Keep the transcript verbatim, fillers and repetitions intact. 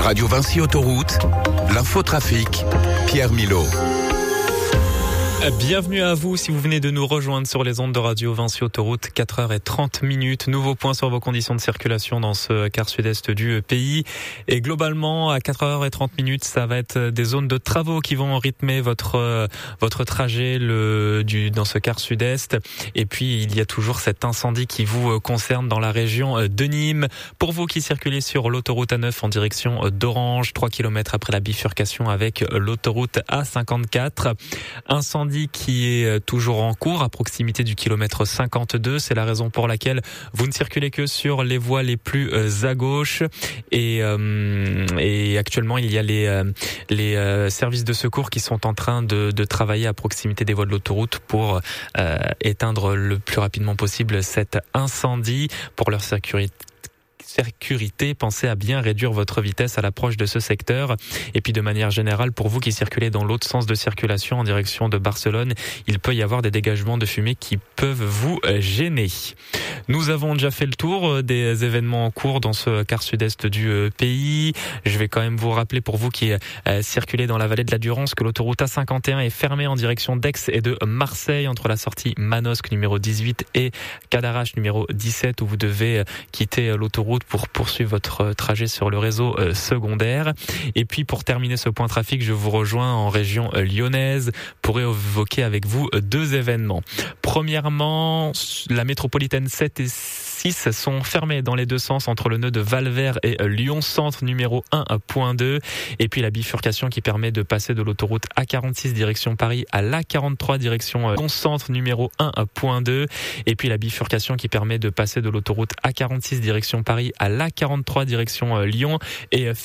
Radio Vinci Autoroute, l'infotrafic, Pierre Milot. Bienvenue à vous si vous venez de nous rejoindre sur les ondes de Radio Vinci Autoroute, quatre heures trente minutes. Nouveau point sur vos conditions de circulation dans ce quart sud-est du pays. Et globalement, à quatre heures trente minutes, ça va être des zones de travaux qui vont rythmer votre votre trajet le, du, dans ce quart sud-est. Et puis, il y a toujours cet incendie qui vous concerne dans la région de Nîmes. Pour vous qui circulez sur l'autoroute A neuf en direction d'Orange, trois kilomètres après la bifurcation avec l'autoroute A cinquante-quatre. Incendie qui est toujours en cours à proximité du kilomètre cinquante-deux. C'est la raison pour laquelle vous ne circulez que sur les voies les plus à gauche. Et, euh, et actuellement, il y a les, euh, les euh, services de secours qui sont en train de, de travailler à proximité des voies de l'autoroute pour euh, éteindre le plus rapidement possible cet incendie pour leur sécurité. sécurité, pensez à bien réduire votre vitesse à l'approche de ce secteur. Et puis de manière générale, pour vous qui circulez dans l'autre sens de circulation en direction de Barcelone, il peut y avoir des dégagements de fumée qui peuvent vous gêner. Nous avons déjà fait le tour des événements en cours dans ce quart sud-est du pays. Je vais quand même vous rappeler pour vous qui circulez dans la vallée de la Durance que l'autoroute A cinquante et un est fermée en direction d'Aix et de Marseille entre la sortie Manosque numéro dix-huit et Cadarache numéro dix-sept où vous devez quitter l'autoroute pour poursuivre votre trajet sur le réseau secondaire. Et puis pour terminer ce point trafic, je vous rejoins en région lyonnaise pour évoquer avec vous deux événements. Premièrement, la métropolitaine sept et six sont fermées dans les deux sens entre le nœud de Valvert et Lyon Centre numéro un point deux et puis la bifurcation qui permet de passer de l'autoroute A quarante-six direction Paris à l'A quarante-trois direction Lyon Centre numéro un point deux et puis la bifurcation qui permet de passer de l'autoroute A quarante-six direction Paris à l'A quarante-trois direction Lyon et